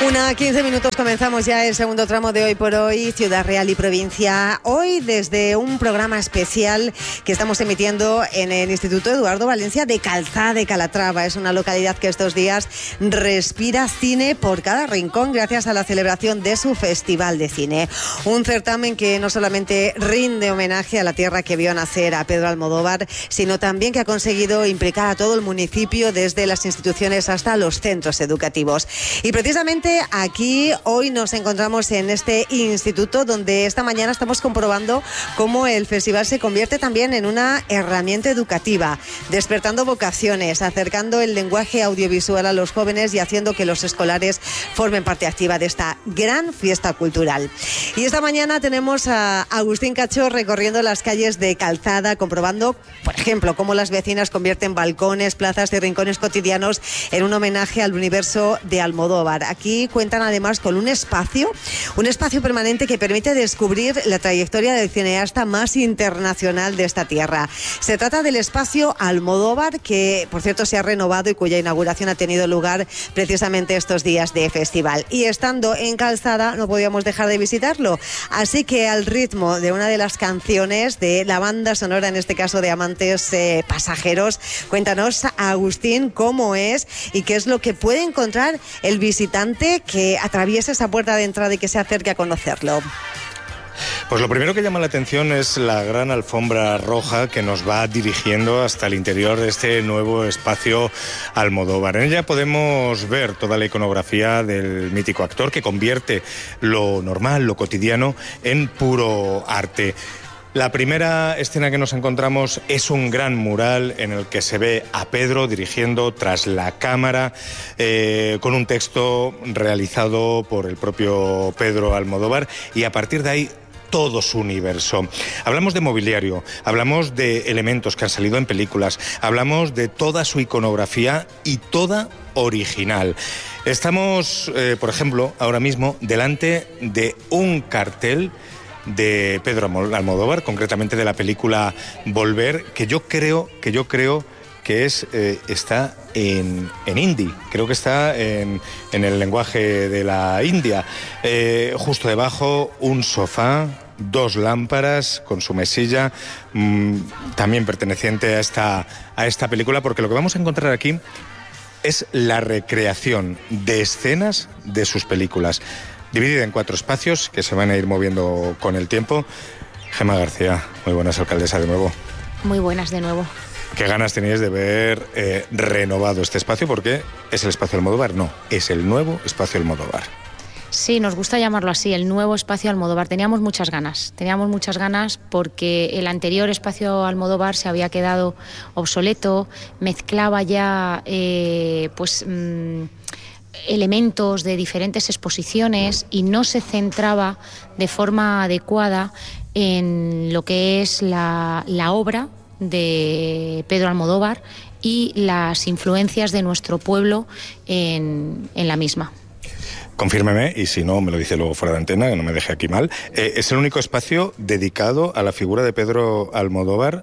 1:15 comenzamos ya el segundo tramo de Hoy por Hoy, Ciudad Real y Provincia. Hoy desde un programa especial que estamos emitiendo en el Instituto Eduardo Valencia de Calzada de Calatrava. Es una localidad que estos días respira cine por cada rincón gracias a la celebración de su Festival de Cine. Un certamen que no solamente rinde homenaje a la tierra que vio nacer a Pedro Almodóvar, sino también que ha conseguido implicar a todo el municipio desde las instituciones hasta los centros educativos. Y precisamente aquí hoy nos encontramos en este instituto donde esta mañana estamos comprobando cómo el festival se convierte también en una herramienta educativa, despertando vocaciones, acercando el lenguaje audiovisual a los jóvenes y haciendo que los escolares formen parte activa de esta gran fiesta cultural. Y esta mañana tenemos a Agustín Cacho recorriendo las calles de Calzada, comprobando, por ejemplo, cómo las vecinas convierten balcones, plazas y rincones cotidianos en un homenaje al universo de Almodóvar. Aquí cuentan además con un espacio permanente que permite descubrir la trayectoria del cineasta más internacional de esta tierra. Se trata del espacio Almodóvar, que por cierto se ha renovado y cuya inauguración ha tenido lugar precisamente estos días de festival. Y estando en Calzada no podíamos dejar de visitarlo. Así que al ritmo de una de las canciones de la banda sonora, en este caso de Amantes Pasajeros, cuéntanos, Agustín, cómo es y qué es lo que puede encontrar el visitante que atraviese esa puerta de entrada y que se acerque a conocerlo. Pues lo primero que llama la atención es la gran alfombra roja que nos va dirigiendo hasta el interior de este nuevo espacio Almodóvar. En ella podemos ver toda la iconografía del mítico actor que convierte lo normal, lo cotidiano, en puro arte. La primera escena que nos encontramos es un gran mural en el que se ve a Pedro dirigiendo tras la cámara con un texto realizado por el propio Pedro Almodóvar y a partir de ahí todo su universo. Hablamos de mobiliario, hablamos de elementos que han salido en películas, hablamos de toda su iconografía y toda original. Estamos, por ejemplo, ahora mismo delante de un cartel de Pedro Almodóvar, concretamente de la película Volver, que yo creo que está en hindi, creo que está en el lenguaje de la India. Justo debajo un sofá, dos lámparas con su mesilla, también perteneciente a esta película, porque lo que vamos a encontrar aquí es la recreación de escenas de sus películas, dividida en 4 espacios que se van a ir moviendo con el tiempo. Gemma García, muy buenas, alcaldesa, de nuevo. Muy buenas de nuevo. ¿Qué ganas teníais de ver renovado este espacio? Porque es el espacio Almodóvar, no, es el nuevo espacio Almodóvar. Sí, nos gusta llamarlo así, el nuevo espacio Almodóvar. Teníamos muchas ganas porque el anterior espacio Almodóvar se había quedado obsoleto, mezclaba ya elementos de diferentes exposiciones y no se centraba de forma adecuada en lo que es la obra de Pedro Almodóvar y las influencias de nuestro pueblo en la misma. Confírmeme, y si no me lo dice luego fuera de antena, que no me deje aquí mal. Es el único espacio dedicado a la figura de Pedro Almodóvar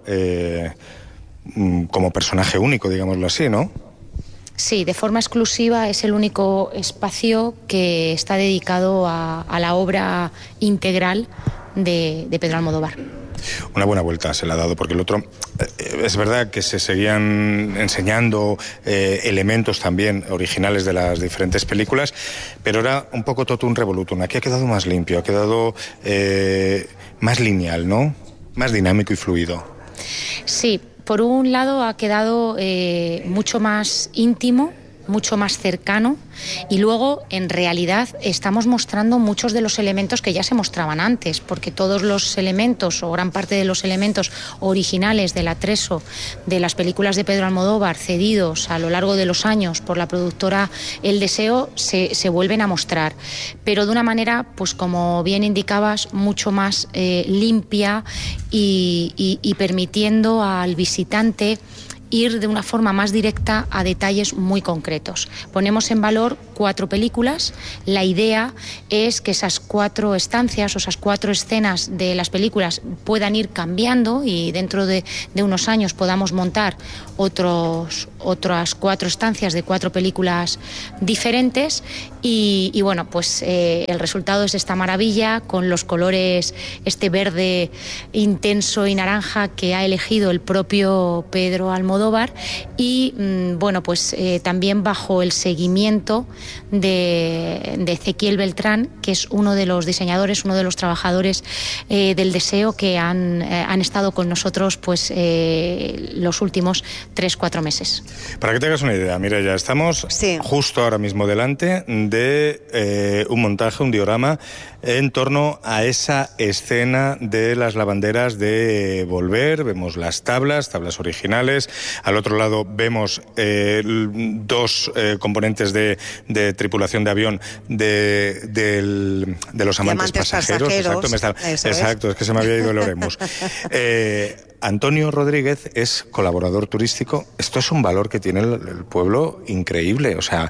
como personaje único, digámoslo así, ¿no? Sí, de forma exclusiva es el único espacio que está dedicado a la obra integral de Pedro Almodóvar. Una buena vuelta se le ha dado, porque el otro, es verdad que se seguían enseñando elementos también originales de las diferentes películas, pero era un poco totum revolutum. Aquí ha quedado más limpio, ha quedado más lineal, ¿no? Más dinámico y fluido. Sí, por un lado ha quedado mucho más íntimo, mucho más cercano, y luego en realidad estamos mostrando muchos de los elementos que ya se mostraban antes, porque todos los elementos o gran parte de los elementos originales del atrezo de las películas de Pedro Almodóvar cedidos a lo largo de los años por la productora El Deseo se vuelven a mostrar, pero de una manera, pues como bien indicabas, mucho más limpia y permitiendo al visitante ir de una forma más directa a detalles muy concretos. Ponemos en valor 4 películas. La idea es que esas 4 estancias o esas 4 escenas de las películas puedan ir cambiando y dentro de unos años podamos montar otros otras 4 estancias de 4 películas diferentes y bueno, pues el resultado es esta maravilla con los colores, este verde intenso y naranja que ha elegido el propio Pedro Almodóvar y bueno, pues también bajo el seguimiento de Ezequiel Beltrán, que es uno de los diseñadores, uno de los trabajadores del deseo que han estado con nosotros pues los últimos 3-4 meses. Para que te hagas una idea, Mireia, estamos justo ahora mismo delante de un montaje, un diorama en torno a esa escena de las lavanderas de Volver. Vemos las tablas originales. Al otro lado vemos 2 componentes de tripulación de avión de los amantes pasajeros. Exacto, es que se me había ido el Oremus. Antonio Rodríguez es colaborador turístico. Esto es un valor que tiene el pueblo increíble. O sea,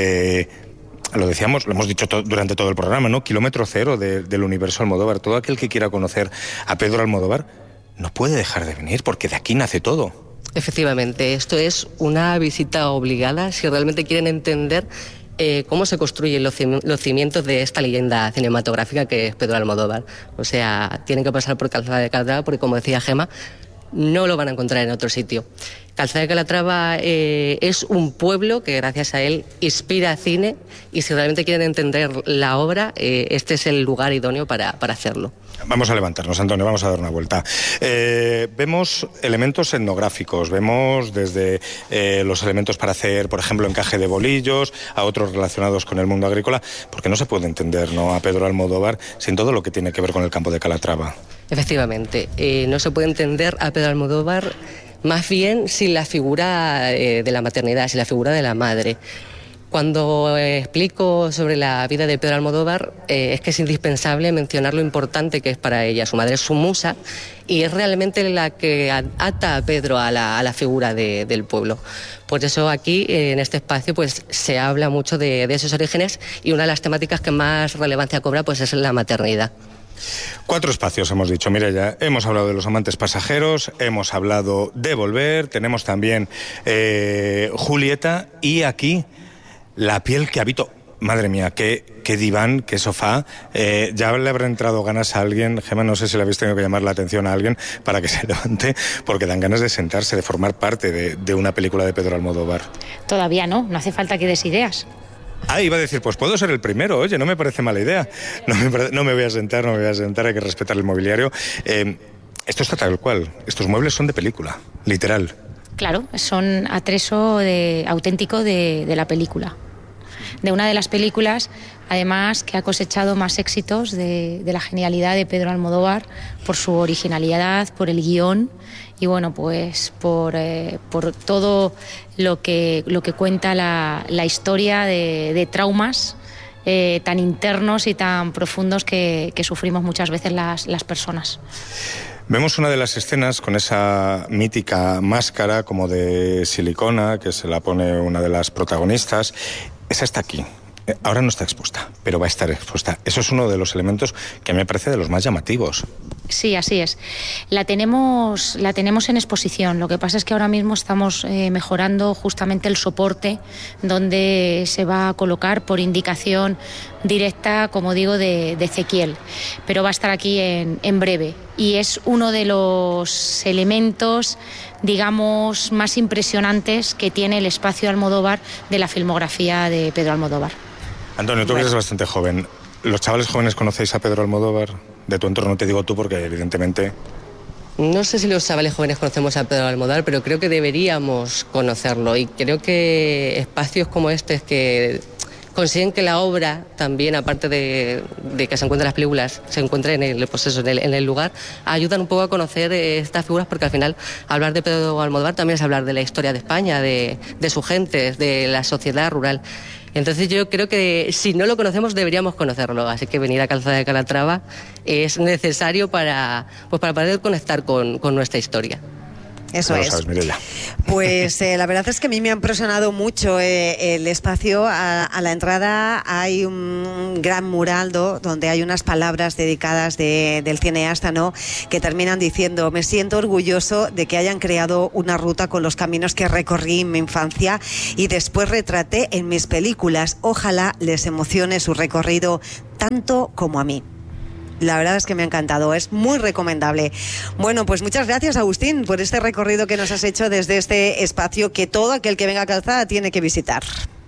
lo decíamos, lo hemos dicho durante todo el programa, ¿no? Kilómetro cero del universo Almodóvar. Todo aquel que quiera conocer a Pedro Almodóvar no puede dejar de venir porque de aquí nace todo. Efectivamente, esto es una visita obligada si realmente quieren entender cómo se construyen los cimientos de esta leyenda cinematográfica que es Pedro Almodóvar. O sea, tienen que pasar por Calzada de Calatrava porque, como decía Gemma, no lo van a encontrar en otro sitio. Calzada de Calatrava es un pueblo que gracias a él inspira cine y si realmente quieren entender la obra, este es el lugar idóneo para hacerlo. Vamos a levantarnos, Antonio, vamos a dar una vuelta. Vemos elementos etnográficos, vemos desde los elementos para hacer, por ejemplo, encaje de bolillos, a otros relacionados con el mundo agrícola, porque no se puede entender, ¿no?, a Pedro Almodóvar sin todo lo que tiene que ver con el campo de Calatrava. Efectivamente, no se puede entender a Pedro Almodóvar más bien sin la figura de la maternidad, sin la figura de la madre. Cuando explico sobre la vida de Pedro Almodóvar, es que es indispensable mencionar lo importante que es para ella. Su madre es su musa y es realmente la que ata a Pedro a la figura del pueblo. Por eso aquí, en este espacio, pues se habla mucho de esos orígenes y una de las temáticas que más relevancia cobra pues es la maternidad. 4 espacios hemos dicho, Mireia. Hemos hablado de los amantes pasajeros, hemos hablado de Volver, tenemos también Julieta y aquí La piel que habito. Madre mía, qué diván, qué sofá. Ya le habrá entrado ganas a alguien, Gemma, no sé si le habéis tenido que llamar la atención a alguien para que se levante, porque dan ganas de sentarse, de formar parte de una película de Pedro Almodóvar. Todavía no hace falta que des ideas. Iba a decir, pues puedo ser el primero, oye, no me parece mala idea. No me voy a sentar, hay que respetar el mobiliario. Esto está tal cual, estos muebles son de película, literal. Claro, son atrezo auténtico de la película. De una de las películas, además, que ha cosechado más éxitos de la genialidad de Pedro Almodóvar por su originalidad, por el guión y bueno, pues por todo lo que cuenta la historia de traumas tan internos y tan profundos que sufrimos muchas veces las personas. Vemos una de las escenas con esa mítica máscara como de silicona que se la pone una de las protagonistas. Esa está aquí. Ahora no está expuesta, pero va a estar expuesta. Eso es uno de los elementos que me parece de los más llamativos. Sí, así es. La tenemos en exposición. Lo que pasa es que ahora mismo estamos mejorando justamente el soporte donde se va a colocar por indicación directa, como digo, de Ezequiel. Pero va a estar aquí en breve. Y es uno de los elementos, digamos, más impresionantes que tiene el espacio Almodóvar de la filmografía de Pedro Almodóvar. Antonio, tú que eres bastante joven. ¿Los chavales jóvenes conocéis a Pedro Almodóvar? De tu entorno te digo tú porque evidentemente... No sé si los chavales jóvenes conocemos a Pedro Almodóvar, pero creo que deberíamos conocerlo y creo que espacios como este que consiguen que la obra también, aparte de que se encuentren las películas, se encuentre en el lugar, ayudan un poco a conocer estas figuras porque al final hablar de Pedro Almodóvar también es hablar de la historia de España, de su gente, de la sociedad rural. Entonces yo creo que si no lo conocemos deberíamos conocerlo, así que venir a Calzada de Calatrava es necesario para poder conectar con nuestra historia. Eso ya es. lo sabes, Mireia. Pues la verdad es que a mí me ha impresionado mucho el espacio. A la entrada hay un gran mural donde hay unas palabras dedicadas del cineasta, ¿no?, que terminan diciendo: me siento orgulloso de que hayan creado una ruta con los caminos que recorrí en mi infancia y después retraté en mis películas. Ojalá les emocione su recorrido tanto como a mí. La verdad es que me ha encantado, es muy recomendable. Bueno, pues muchas gracias, Agustín, por este recorrido que nos has hecho desde este espacio que todo aquel que venga a Calzada tiene que visitar.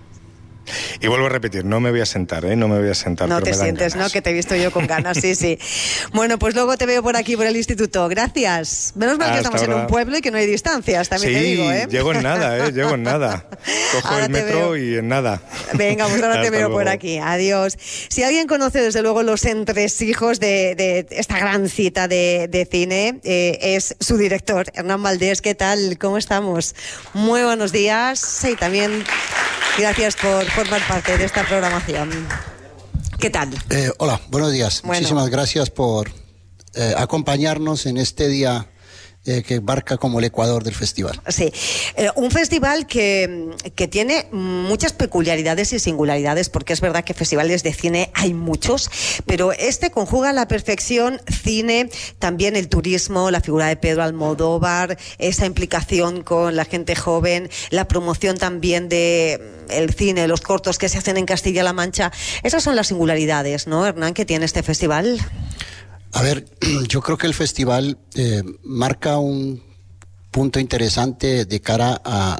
Y vuelvo a repetir, no me voy a sentar, no me voy a sentar. No pero te me dan sientes, ganas. ¿no? Que te he visto yo con ganas, sí, sí. Bueno, pues luego te veo por aquí, por el instituto. Gracias. Menos mal que Hasta estamos en ahora. un pueblo y que no hay distancias, también Sí, te digo, ¿eh? llego en nada, llego en nada. Cojo Ahora el te metro veo. y en nada. Venga, pues ahora te Hasta veo por luego. aquí. Adiós. Si alguien conoce desde luego los entresijos de esta gran cita de cine, es su director, Hernán Valdés. ¿Qué tal? ¿Cómo estamos? Muy buenos días y también gracias por formar parte de esta programación. ¿Qué tal? Hola, buenos días. Bueno. Muchísimas gracias por acompañarnos en este día que marca como el Ecuador del festival. Sí, un festival que tiene muchas peculiaridades y singularidades, porque es verdad que festivales de cine hay muchos, pero este conjuga a la perfección cine, también el turismo, la figura de Pedro Almodóvar, esa implicación con la gente joven, la promoción también de el cine, los cortos que se hacen en Castilla-La Mancha. Esas son las singularidades, ¿no, Hernán, que tiene este festival? A ver, yo creo que el festival marca un punto interesante de cara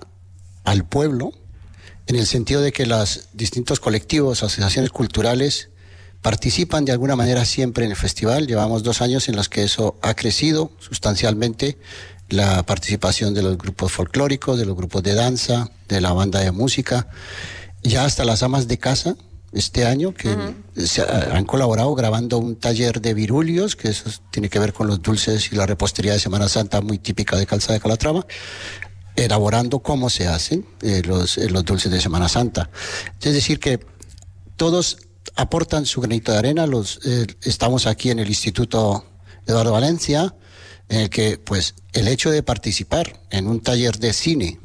al pueblo, en el sentido de que los distintos colectivos, asociaciones culturales participan de alguna manera siempre en el festival. Llevamos 2 años en los que eso ha crecido sustancialmente, la participación de los grupos folclóricos, de los grupos de danza, de la banda de música, ya hasta las amas de casa este año que han colaborado grabando un taller de virulios, que eso tiene que ver con los dulces y la repostería de Semana Santa muy típica de Calzada de Calatrava, elaborando cómo se hacen los dulces de Semana Santa. Es decir, que todos aportan su granito de arena. Estamos aquí en el Instituto Eduardo Valencia, en el que pues el hecho de participar en un taller de cine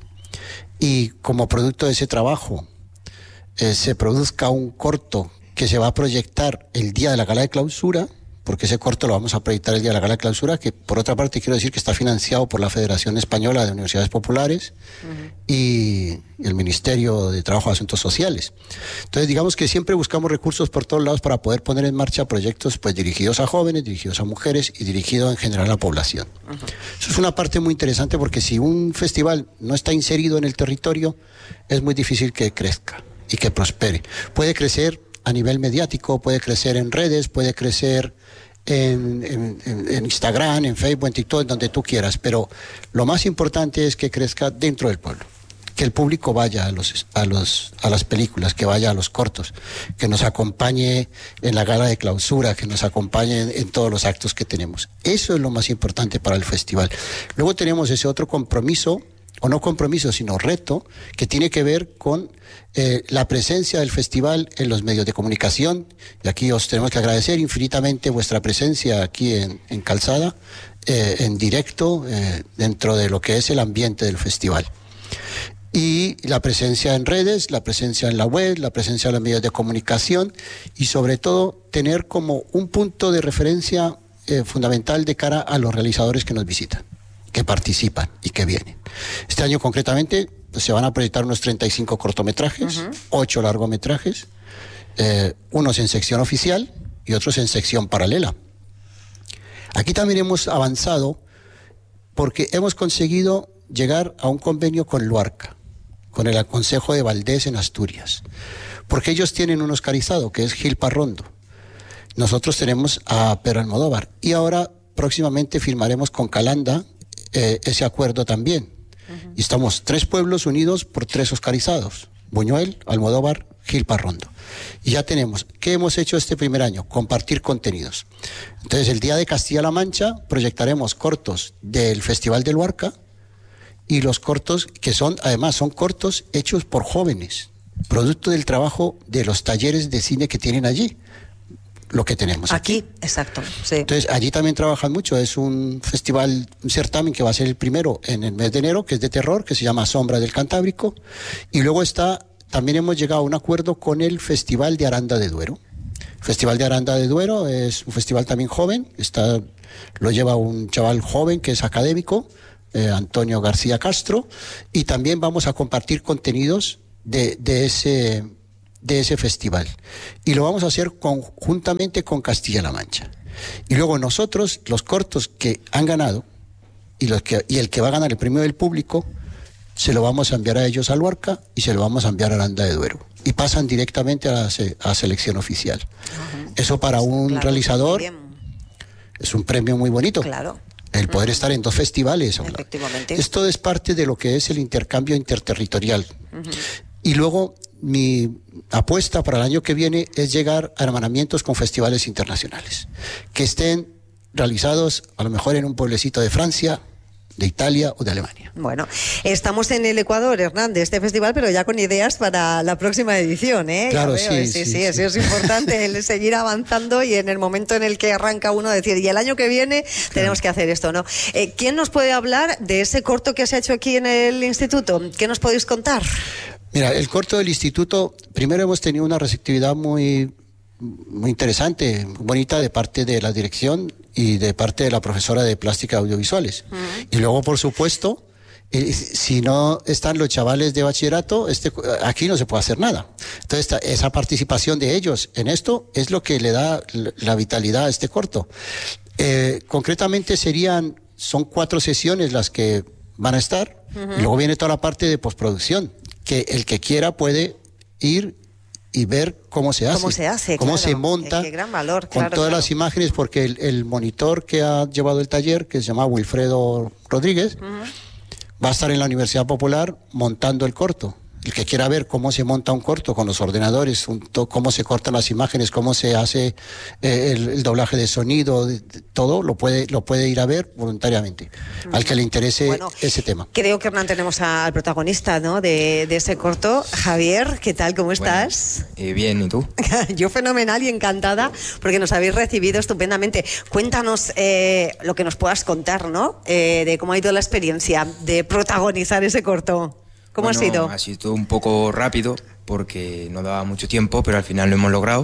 y como producto de ese trabajo se produzca un corto que se va a proyectar el día de la gala de clausura, porque ese corto lo vamos a proyectar el día de la gala de clausura, que por otra parte quiero decir que está financiado por la Federación Española de Universidades Populares y el Ministerio de Trabajo y Asuntos Sociales. Entonces digamos que siempre buscamos recursos por todos lados para poder poner en marcha proyectos pues dirigidos a jóvenes, dirigidos a mujeres y dirigidos en general a la población. Eso es una parte muy interesante, porque si un festival no está inserido en el territorio, es muy difícil que crezca y que prospere. Puede crecer a nivel mediático, puede crecer en redes, puede crecer en Instagram, en Facebook, en TikTok, en donde tú quieras, pero lo más importante es que crezca dentro del pueblo, que el público vaya a las películas, que vaya a los cortos, que nos acompañe en la gala de clausura, que nos acompañe en todos los actos que tenemos. Eso es lo más importante para el festival. Luego tenemos ese otro compromiso, o no compromiso, sino reto, que tiene que ver con la presencia del festival en los medios de comunicación. Y aquí os tenemos que agradecer infinitamente vuestra presencia aquí en Calzada, en directo, dentro de lo que es el ambiente del festival. Y la presencia en redes, la presencia en la web, la presencia en los medios de comunicación, y sobre todo tener como un punto de referencia fundamental de cara a los realizadores que nos visitan, que participan y que vienen. Este año concretamente pues, se van a proyectar unos 35 cortometrajes, 8 largometrajes, unos en sección oficial y otros en sección paralela. Aquí también hemos avanzado porque hemos conseguido llegar a un convenio con Luarca, con el Consejo de Valdés en Asturias, porque ellos tienen un oscarizado que es Gil Parrondo. Nosotros tenemos a Pedro Almodóvar y ahora próximamente firmaremos con Calanda ese acuerdo también. Y estamos 3 pueblos unidos por 3 oscarizados: Buñuel, Almodóvar, Gil Parrondo. Y ya tenemos, ¿qué hemos hecho este primer año? Compartir contenidos. Entonces el día de Castilla-La Mancha proyectaremos cortos del Festival de Luarca, y los cortos que además son cortos hechos por jóvenes, producto del trabajo de los talleres de cine que tienen allí. lo que tenemos aquí. Exacto, sí. Entonces, allí también trabajan mucho. Es un festival, un certamen que va a ser el primero en el mes de enero, que es de terror, que se llama Sombra del Cantábrico. Y luego también hemos llegado a un acuerdo con el Festival de Aranda de Duero. Festival de Aranda de Duero es un festival también joven, lo lleva un chaval joven que es académico, Antonio García Castro, y también vamos a compartir contenidos de ese festival. Y lo vamos a hacer conjuntamente con Castilla-La Mancha. Y luego nosotros, los cortos que han ganado, y el que va a ganar el premio del público, se lo vamos a enviar a ellos a Luarca y se lo vamos a enviar a Aranda de Duero. Y pasan directamente a la selección oficial. Eso para un realizador es un premio muy bonito. Claro. El poder estar en 2 festivales. Efectivamente. Esto es parte de lo que es el intercambio interterritorial. Y luego mi apuesta para el año que viene es llegar a hermanamientos con festivales internacionales. Que estén realizados a lo mejor en un pueblecito de Francia, de Italia o de Alemania. Bueno, estamos en el Ecuador, Hernán, de este festival, pero ya con ideas para la próxima edición, ¿eh? Claro, sí. Eso es importante, el seguir avanzando y en el momento en el que arranca uno decir, y el año que viene tenemos que hacer esto, ¿no? ¿Quién nos puede hablar de ese corto que se ha hecho aquí en el instituto? ¿Qué nos podéis contar? Mira, el corto del instituto, primero hemos tenido una receptividad muy interesante, muy bonita de parte de la dirección y de parte de la profesora de plástica audiovisuales. Y luego, por supuesto, si no están los chavales de bachillerato, aquí no se puede hacer nada. Entonces, esa participación de ellos en esto es lo que le da la vitalidad a este corto. Concretamente son 4 sesiones las que van a estar, y luego viene toda la parte de postproducción, que el que quiera puede ir y ver cómo se hace, cómo claro, se monta, qué gran valor, con todas las imágenes, porque el monitor que ha llevado el taller, que se llama Wilfredo Rodríguez, va a estar en la Universidad Popular montando el corto. El que quiera ver cómo se monta un corto con los ordenadores, cómo se cortan las imágenes, cómo se hace el doblaje de sonido, todo, lo puede ir a ver voluntariamente, al que le interese ese tema. Creo que, Hernán, tenemos al protagonista, ¿no?, de ese corto. Javier, ¿qué tal? ¿Cómo estás? Bien, ¿y tú? Yo fenomenal y encantada, porque nos habéis recibido estupendamente. Cuéntanos lo que nos puedas contar, ¿no?, de cómo ha ido la experiencia de protagonizar ese corto. ¿Cómo ha sido? Ha sido un poco rápido porque no daba mucho tiempo, pero al final lo hemos logrado.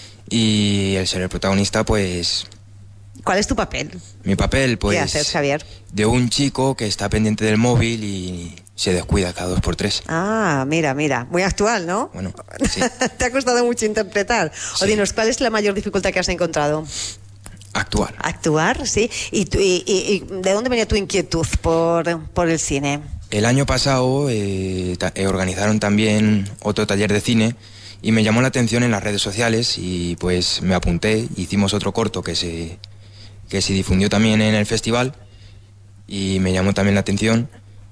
Y el ser el protagonista, pues... ¿Cuál es tu papel? Mi papel, pues... ¿Qué haces, Javier? De un chico que está pendiente del móvil y se descuida cada 2 por 3. Ah, mira. Muy actual, ¿no? Bueno, sí. ¿Te ha costado mucho interpretar? Sí. O dinos, ¿cuál es la mayor dificultad que has encontrado? Actuar. Actuar, sí. ¿Y de dónde venía tu inquietud por el cine? El año pasado organizaron también otro taller de cine y me llamó la atención en las redes sociales y pues me apunté, hicimos otro corto que se difundió también en el festival y me llamó también la atención.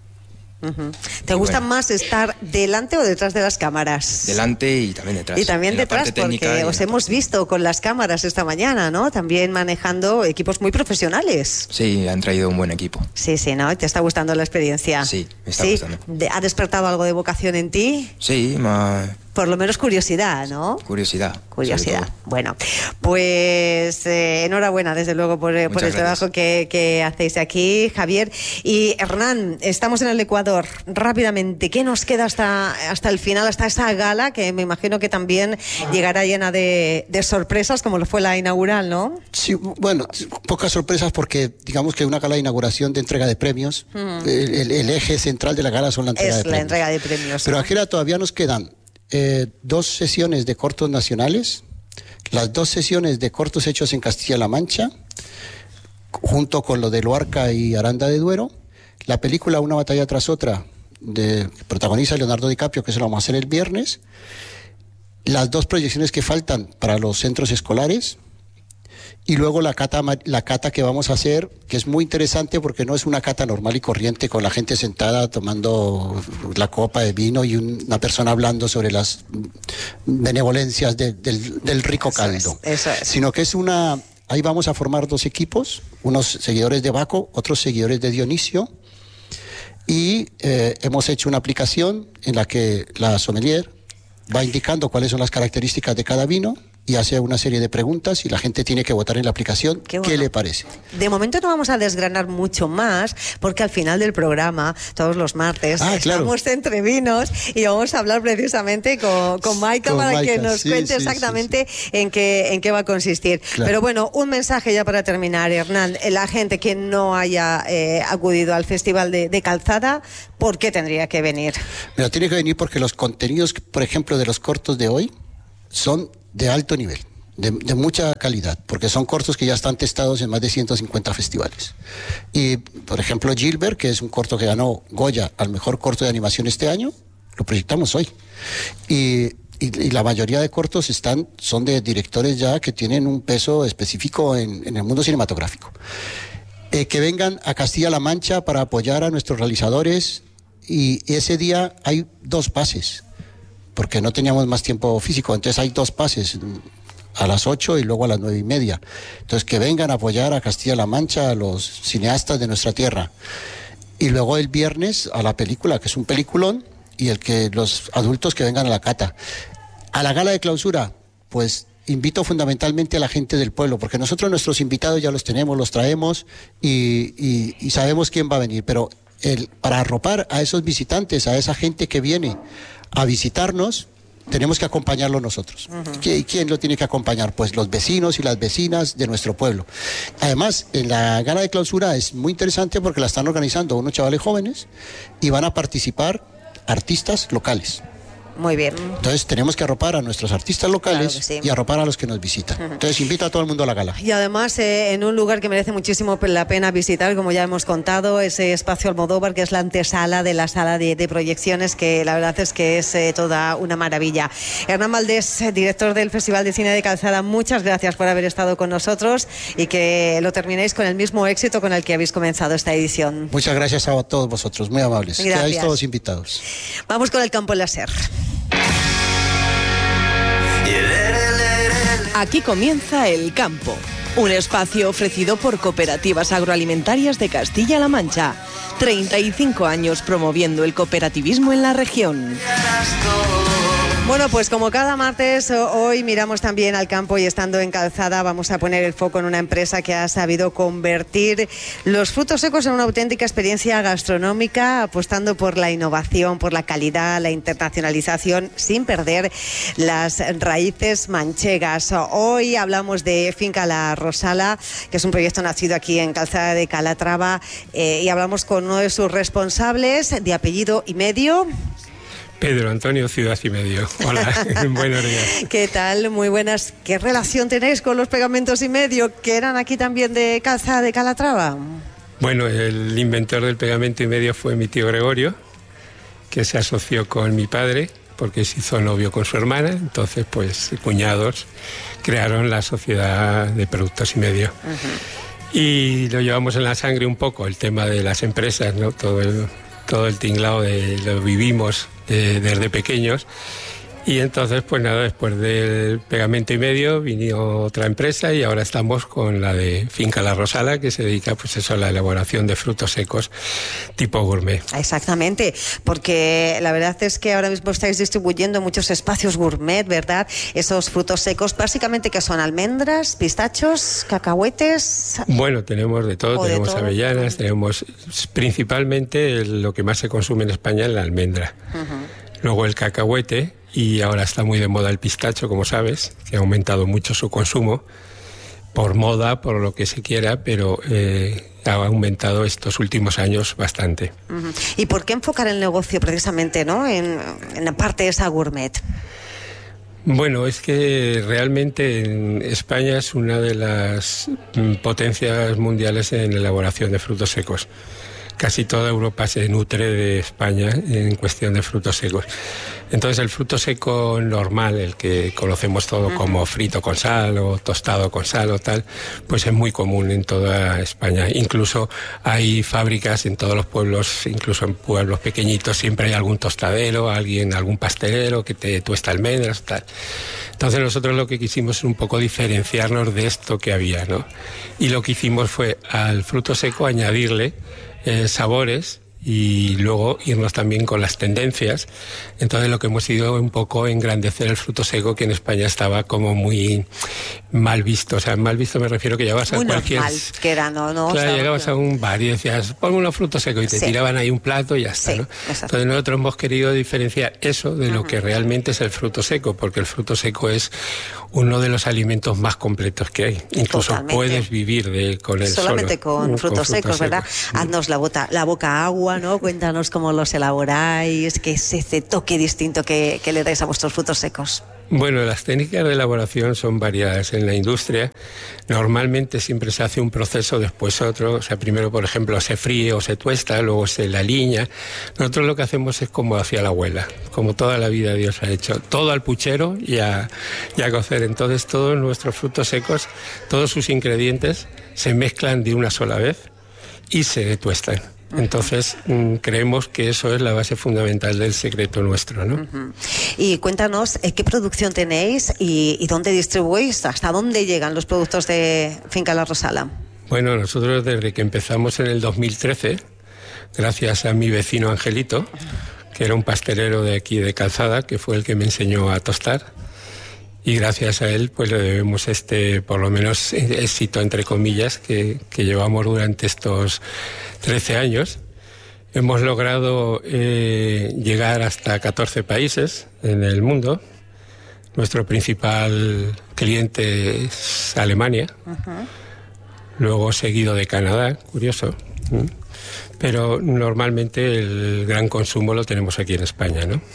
¿Te gusta más estar delante o detrás de las cámaras? Delante y también detrás. Y también detrás, porque os hemos visto con las cámaras esta mañana, ¿no? También manejando equipos muy profesionales. Sí, han traído un buen equipo. Sí, ¿no? ¿Te está gustando la experiencia? Sí, me está gustando. ¿Ha despertado algo de vocación en ti? Sí, Por lo menos curiosidad, ¿no? Curiosidad. Bueno, pues enhorabuena, desde luego, por el trabajo que hacéis aquí, Javier. Y Hernán, estamos en el Ecuador. Rápidamente, ¿qué nos queda hasta el final, hasta esa gala, que me imagino que también llegará llena de sorpresas, como lo fue la inaugural, ¿no? Sí, bueno, pocas sorpresas porque digamos que una gala de inauguración de entrega de premios, el eje central de la gala son la entrega de premios. Es la entrega de premios. Pero aquí todavía nos quedan 2 sesiones de cortos nacionales, las 2 sesiones de cortos hechos en Castilla-La Mancha, junto con lo de Luarca y Aranda de Duero, la película Una batalla tras otra, que protagoniza Leonardo DiCaprio, que se lo vamos a hacer el viernes, las 2 proyecciones que faltan para los centros escolares, y luego la cata que vamos a hacer, que es muy interesante porque no es una cata normal y corriente con la gente sentada tomando la copa de vino y una persona hablando sobre las benevolencias del rico caldo. Eso es. Sino que ahí vamos a formar 2 equipos, unos seguidores de Baco, otros seguidores de Dionisio, y hemos hecho una aplicación en la que la sommelier va indicando cuáles son las características de cada vino y hace una serie de preguntas y la gente tiene que votar en la aplicación. Qué bueno. ¿Qué le parece? De momento no vamos a desgranar mucho más, porque al final del programa, todos los martes, estamos entre vinos y vamos a hablar precisamente con Maika para que nos cuente exactamente en qué va a consistir. Claro. Pero bueno, un mensaje ya para terminar, Hernán. La gente que no haya acudido al Festival de Calzada, ¿por qué tendría que venir? Mira, tiene que venir porque los contenidos, por ejemplo, de los cortos de hoy son de alto nivel, de mucha calidad, porque son cortos que ya están testados en más de 150 festivales. Y, por ejemplo, Gilbert, que es un corto que ganó Goya al mejor corto de animación este año, lo proyectamos hoy. Y la mayoría de cortos son de directores ya que tienen un peso específico en el mundo cinematográfico. Que vengan a Castilla-La Mancha para apoyar a nuestros realizadores, y ese día hay 2 pases, porque no teníamos más tiempo físico, entonces hay 2 pases, a las 8 y luego a las 9:30. Entonces que vengan a apoyar a Castilla-La Mancha, a los cineastas de nuestra tierra. Y luego el viernes a la película, que es un peliculón, y los adultos que vengan a la cata. A la gala de clausura, pues invito fundamentalmente a la gente del pueblo, porque nosotros nuestros invitados ya los tenemos, los traemos y sabemos quién va a venir, pero para arropar a esos visitantes, a esa gente que viene a visitarnos, tenemos que acompañarlo nosotros. ¿Quién lo tiene que acompañar? Pues los vecinos y las vecinas de nuestro pueblo. Además, en la gala de clausura es muy interesante porque la están organizando unos chavales jóvenes y van a participar artistas locales. Muy bien. Entonces tenemos que arropar a nuestros artistas locales, y arropar a los que nos visitan. Entonces invita a todo el mundo a la gala. Y además en un lugar que merece muchísimo la pena visitar, como ya hemos contado, ese espacio Almodóvar, que es la antesala de la sala de proyecciones, que la verdad es que es toda una maravilla. Hernán Valdés, director del Festival de Cine de Calzada, muchas gracias por haber estado con nosotros y que lo terminéis con el mismo éxito con el que habéis comenzado esta edición. Muchas gracias a todos vosotros, muy amables. Gracias. Quedáis todos invitados. Vamos con el campo láser. Aquí comienza El Campo, un espacio ofrecido por Cooperativas Agroalimentarias de Castilla-La Mancha. 35 años promoviendo el cooperativismo en la región. Bueno, pues como cada martes, hoy miramos también al campo y estando en Calzada vamos a poner el foco en una empresa que ha sabido convertir los frutos secos en una auténtica experiencia gastronómica, apostando por la innovación, por la calidad, la internacionalización, sin perder las raíces manchegas. Hoy hablamos de Finca La Rosala, que es un proyecto nacido aquí en Calzada de Calatrava, y hablamos con uno de sus responsables, de apellido y medio. Pedro Antonio Ciudad y Medio. Hola, buenos días. ¿Qué tal? Muy buenas. ¿Qué relación tenéis con los pegamentos y medio, que eran aquí también de Calzada de Calatrava? Bueno, el inventor del pegamento y medio fue mi tío Gregorio, que se asoció con mi padre porque se hizo novio con su hermana. Entonces, pues, cuñados crearon la sociedad de productos y medio. Y lo llevamos en la sangre un poco, el tema de las empresas, ¿no? Todo el tinglado lo vivimos desde pequeños. Y entonces, pues nada, después del pegamento y medio vino otra empresa y ahora estamos con la de Finca La Rosala, que se dedica pues eso, a la elaboración de frutos secos tipo gourmet. Exactamente, porque la verdad es que ahora mismo estáis distribuyendo muchos espacios gourmet, ¿verdad? Esos frutos secos, básicamente, que son almendras, pistachos, cacahuetes. Bueno, tenemos de todo, tenemos avellanas, tenemos principalmente lo que más se consume en España es la almendra. Luego el cacahuete, y ahora está muy de moda el pistacho, como sabes, que ha aumentado mucho su consumo, por moda, por lo que se quiera, pero ha aumentado estos últimos años bastante. ¿Y por qué enfocar el negocio precisamente, ¿no?, en la parte esa gourmet? Bueno, es que realmente en España es una de las potencias mundiales en elaboración de frutos secos. Casi toda Europa se nutre de España en cuestión de frutos secos. Entonces el fruto seco normal, el que conocemos todo como frito con sal o tostado con sal o tal, pues es muy común en toda España. Incluso hay fábricas en todos los pueblos, incluso en pueblos pequeñitos, siempre hay algún tostadero, algún pastelero que te tuesta almendras, tal. Entonces nosotros lo que quisimos es un poco diferenciarnos de esto que había, ¿no? Y lo que hicimos fue al fruto seco añadirle sabores y luego irnos también con las tendencias. Entonces lo que hemos ido un poco engrandecer el fruto seco, que en España estaba como muy mal visto. O sea, mal visto me refiero que llevabas a cualquier... Normal, que era, ¿no? Claro, o sea, llegabas a un bar y decías, ponme unos frutos secos, y te tiraban ahí un plato y ya está, ¿no? Exacto. Entonces nosotros hemos querido diferenciar eso de lo que realmente es el fruto seco, porque el fruto seco es uno de los alimentos más completos que hay. Incluso puedes vivir con él solamente solo, con frutos secos, ¿verdad? Haznos la boca agua, ¿no? Cuéntanos cómo los elaboráis, qué es ese toque distinto que le dais a vuestros frutos secos. Bueno, las técnicas de elaboración son variadas. En la industria normalmente siempre se hace un proceso, después otro. O sea, primero, por ejemplo, se fríe o se tuesta, luego se la aliña. Nosotros lo que hacemos es como hacía la abuela, como toda la vida Dios ha hecho. Todo al puchero y a cocer. Entonces todos nuestros frutos secos, todos sus ingredientes se mezclan de una sola vez y se tuestan. Entonces creemos que eso es la base fundamental del secreto nuestro, ¿no? Y cuéntanos qué producción tenéis y dónde distribuís, hasta dónde llegan los productos de Finca La Rosala. Bueno, nosotros desde que empezamos en el 2013, gracias a mi vecino Angelito, que era un pastelero de aquí de Calzada, que fue el que me enseñó a tostar. Y gracias a él, pues le debemos por lo menos, éxito, entre comillas, que llevamos durante estos 13 años. Hemos logrado llegar hasta 14 países en el mundo. Nuestro principal cliente es Alemania, luego seguido de Canadá, curioso. Pero normalmente el gran consumo lo tenemos aquí en España, ¿no?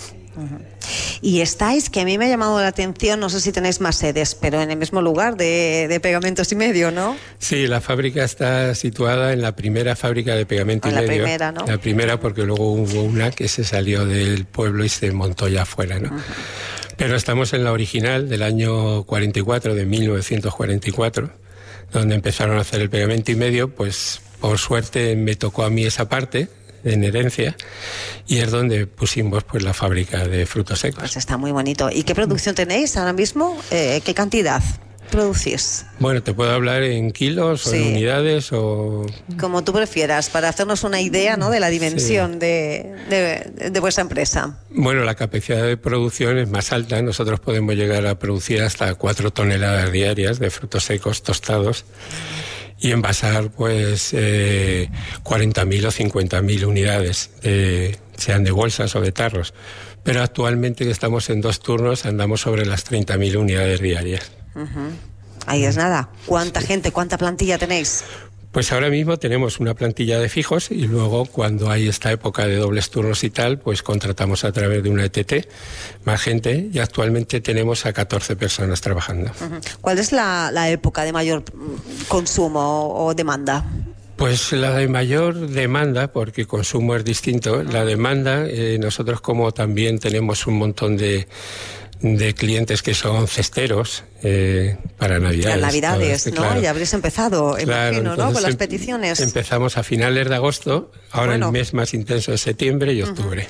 Y estáis, que a mí me ha llamado la atención, no sé si tenéis más sedes, pero en el mismo lugar de Pegamentos y Medio, ¿no? Sí, la fábrica está situada en la primera fábrica de Pegamento y Medio. La primera, ¿no? La primera, porque luego hubo una que se salió del pueblo y se montó ya afuera, ¿no? Pero estamos en la original del año 44, de 1944, donde empezaron a hacer el Pegamento y Medio. Pues por suerte me tocó a mí esa parte en herencia, y es donde pusimos pues la fábrica de frutos secos. Pues está muy bonito. ¿Y qué producción tenéis ahora mismo? ¿Qué cantidad producís? Bueno, te puedo hablar en kilos o en unidades o... Como tú prefieras, para hacernos una idea, ¿no?, de la dimensión de vuestra empresa. Bueno, la capacidad de producción es más alta. Nosotros podemos llegar a producir hasta 4 toneladas diarias de frutos secos tostados y envasar pues 40.000 o 50.000 unidades, sean de bolsas o de tarros. Pero actualmente, que estamos en 2 turnos, andamos sobre las 30.000 unidades diarias. Ahí es nada. ¿Cuánta gente, cuánta plantilla tenéis? Pues ahora mismo tenemos una plantilla de fijos, y luego, cuando hay esta época de dobles turnos y tal, pues contratamos a través de una ETT más gente, y actualmente tenemos a 14 personas trabajando. ¿Cuál es la época de mayor consumo o demanda? Pues la de mayor demanda, porque consumo es distinto. La demanda, nosotros, como también tenemos un montón de clientes que son cesteros para Navidades. Para Navidades, ¿no? Claro. Ya habréis empezado, imagino, ¿no?, con las peticiones. Empezamos a finales de agosto, ahora el mes más intenso es septiembre y octubre.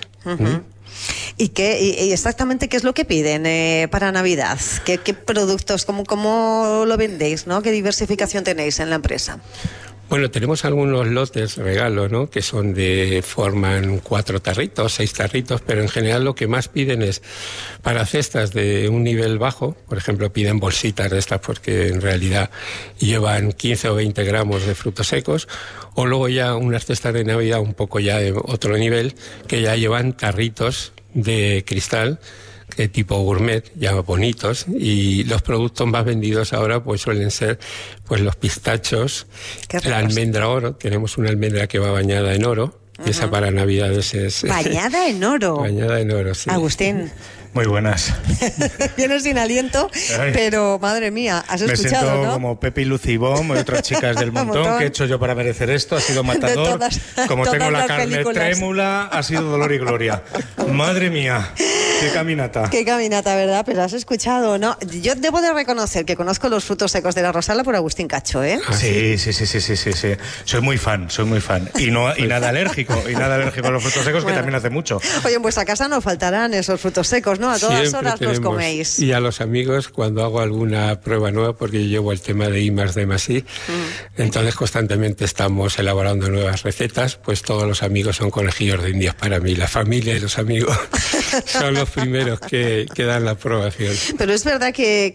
¿Y exactamente qué es lo que piden para Navidad? ¿Qué productos, cómo lo vendéis, ¿no? ¿Qué diversificación tenéis en la empresa? Bueno, tenemos algunos lotes regalo, ¿no?, que forman 4 tarritos, 6 tarritos, pero en general lo que más piden es para cestas de un nivel bajo. Por ejemplo, piden bolsitas de estas porque en realidad llevan 15 o 20 gramos de frutos secos, o luego ya unas cestas de Navidad un poco ya de otro nivel, que ya llevan tarritos de cristal, que tipo gourmet, ya bonitos, y los productos más vendidos ahora pues suelen ser pues los pistachos, la almendra oro. Tenemos una almendra que va bañada en oro, y esa para Navidades es... ¿Bañada en oro? Bañada en oro, sí. Agustín. Muy buenas. Vienes sin aliento, pero madre mía, has escuchado, ¿no? Me siento como Pepe y Lucy Bomb y otras chicas del montón. ¿Qué he hecho yo para merecer esto? Ha sido matador. Como tengo la carne trémula, ha sido dolor y gloria. Madre mía, qué caminata. Qué caminata, ¿verdad? Pero has escuchado, ¿no? Yo debo de reconocer que conozco los frutos secos de La Rosala por Agustín Cacho, ¿eh? Sí. Soy muy fan. Y nada alérgico a los frutos secos, bueno, que también hace mucho. Oye, en vuestra casa no faltarán esos frutos secos, ¿no? A todas Siempre horas tenemos. los coméis. Y a los amigos, cuando hago alguna prueba nueva, porque yo llevo el tema de I+D+I, entonces constantemente estamos elaborando nuevas recetas, pues todos los amigos son conejillos de indias para mí. La familia y los amigos son los primeros que dan la aprobación. Pero es verdad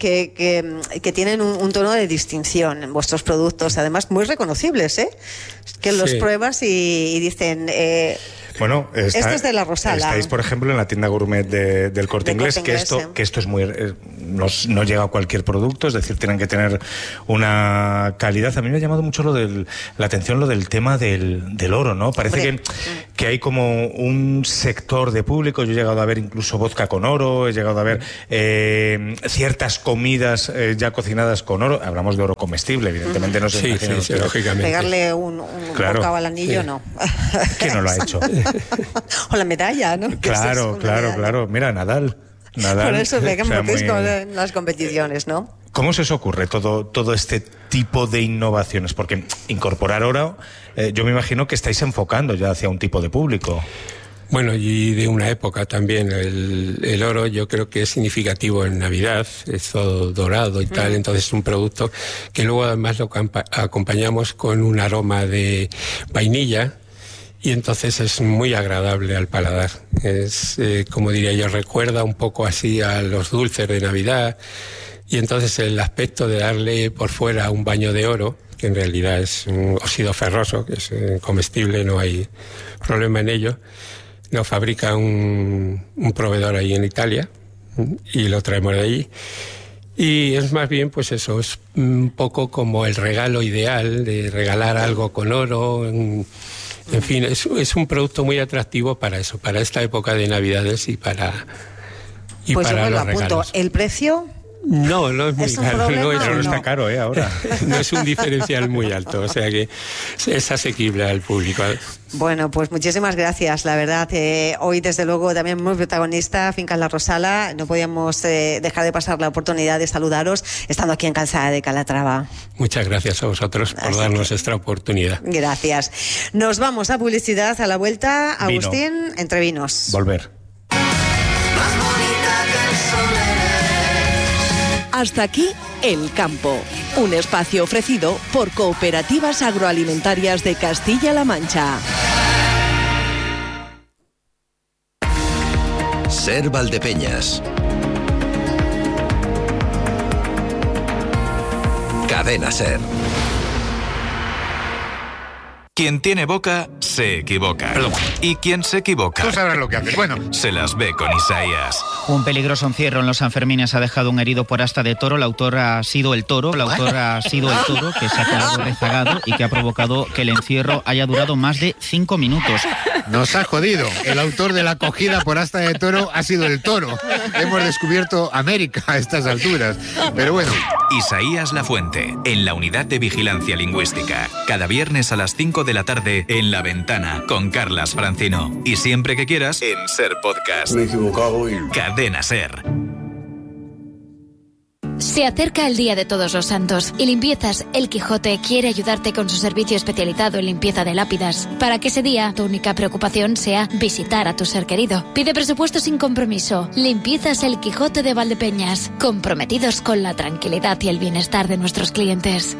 que tienen un tono de distinción en vuestros productos, además muy reconocibles, ¿eh? Que los pruebas y dicen... Bueno, esto es de la Rosala. Estáis, por ejemplo, en la tienda gourmet del Corte Inglés, que esto es muy... no llega a cualquier producto, es decir, tienen que tener una calidad. A mí me ha llamado mucho la atención lo del tema del oro, ¿no? Parece que hay como un sector de público. Yo he llegado a ver incluso vodka con oro, he llegado a ver ciertas comidas ya cocinadas con oro. Hablamos de oro comestible, evidentemente, no se imagina. Sí, lógicamente. Pegarle un bocado al anillo, no. ¿Quién no lo ha hecho? O la medalla, ¿no? Claro. Mira, Nadal. Por eso pegamos en las competiciones, ¿no? ¿Cómo se os ocurre todo este tipo de innovaciones? Porque incorporar oro, yo me imagino que estáis enfocando ya hacia un tipo de público. Bueno, y de una época también. El oro yo creo que es significativo en Navidad, es todo dorado y tal, entonces es un producto que luego además lo acompañamos con un aroma de vainilla, y entonces es muy agradable al paladar. Es, como diría yo, recuerda un poco así a los dulces de Navidad, y entonces el aspecto de darle por fuera un baño de oro, que en realidad es un óxido ferroso, que es comestible, no hay problema en ello, lo fabrica un proveedor ahí en Italia, y lo traemos de allí. Y es más bien, pues eso, es un poco como el regalo ideal, de regalar algo con oro. En fin, es un producto muy atractivo para eso, para esta época de Navidades y para pues para yo me lo los apunto. regalos. ¿El precio? No es muy caro. No está caro, ahora. No es un diferencial muy alto, o sea que es asequible al público. Bueno, pues muchísimas gracias, la verdad. Hoy, desde luego, también muy protagonista Fincas La Rosala. No podíamos dejar de pasar la oportunidad de saludaros estando aquí en Calzada de Calatrava. Muchas gracias a vosotros por darnos esta oportunidad. Gracias. Nos vamos a publicidad a la vuelta. Agustín, Vino. entre vinos. Volver. Hasta aquí El Campo, un espacio ofrecido por Cooperativas Agroalimentarias de Castilla-La Mancha. Ser Valdepeñas. Cadena Ser. Quien tiene boca, se equivoca. Perdón. Y quien se equivoca... Tú sabrás lo que haces. Bueno. Se las ve con Isaías. Un peligroso encierro en los Sanfermines ha dejado un herido por asta de toro. La autora ha sido el toro. La autora ha sido el toro, que se ha quedado rezagado y que ha provocado que el encierro haya durado más de 5 minutos. Nos ha jodido. El autor de la cogida por asta de toro ha sido el toro. Hemos descubierto América a estas alturas. Pero bueno. Isaías Lafuente, en la Unidad de Vigilancia Lingüística. Cada viernes a las 5 de la tarde en La Ventana con Carlas Francino. Y siempre que quieras en Ser Podcast. Me he equivocado y... Cadena Ser. Se acerca el Día de Todos los Santos y Limpiezas El Quijote quiere ayudarte con su servicio especializado en limpieza de lápidas, para que ese día tu única preocupación sea visitar a tu ser querido. Pide presupuesto sin compromiso. Limpiezas El Quijote de Valdepeñas, comprometidos con la tranquilidad y el bienestar de nuestros clientes.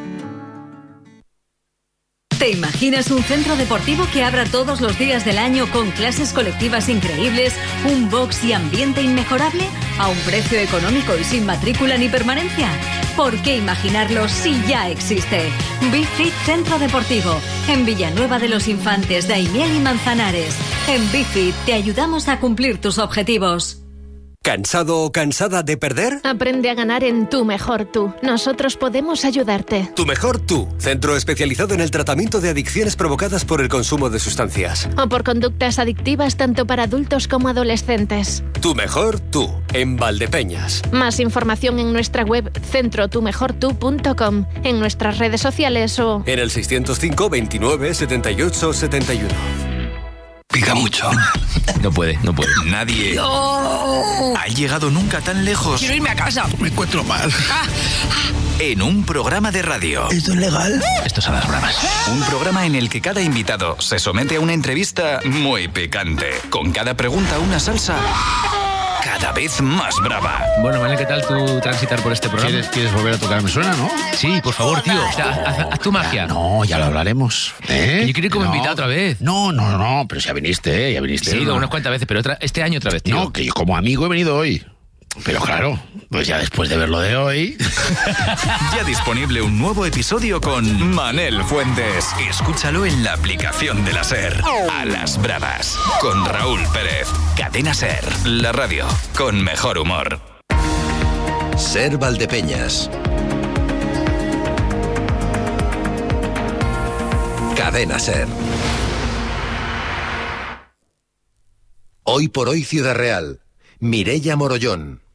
¿Te imaginas un centro deportivo que abra todos los días del año con clases colectivas increíbles, un box y ambiente inmejorable, a un precio económico y sin matrícula ni permanencia? ¿Por qué imaginarlo si ya existe? BeFit Centro Deportivo, en Villanueva de los Infantes, Daimiel y Manzanares. En BeFit te ayudamos a cumplir tus objetivos. ¿Cansado o cansada de perder? Aprende a ganar en Tu Mejor Tú. Nosotros podemos ayudarte. Tu Mejor Tú, centro especializado en el tratamiento de adicciones provocadas por el consumo de sustancias. O por conductas adictivas tanto para adultos como adolescentes. Tu Mejor Tú, en Valdepeñas. Más información en nuestra web centrotumejortu.com, en nuestras redes sociales o... en el 605 29 78 71. Pica mucho. No puede. Nadie ha llegado nunca tan lejos. Quiero irme a casa. Me encuentro mal. En un programa de radio. ¿Esto es legal? Estos son las bromas. Un programa en el que cada invitado se somete a una entrevista muy picante. Con cada pregunta una salsa cada vez más brava. Bueno, Manel, ¿qué tal tú transitar por este programa? ¿Quieres volver a tocar? Me suena, ¿no? Sí, por favor, tío. O sea, haz tu magia. No, ya lo hablaremos. Que yo quiero ir como invitado otra vez. No, pero ya viniste, Sí, unas cuantas veces, pero este año otra vez, tío. No, que yo como amigo he venido hoy. Pero claro, pues ya después de ver lo de hoy... Ya disponible un nuevo episodio con Manel Fuentes. Escúchalo en la aplicación de la SER. A las bravas, con Raúl Pérez. Cadena SER, la radio con mejor humor. SER Valdepeñas. Cadena SER. Hoy por hoy Ciudad Real. Mireia Morollón.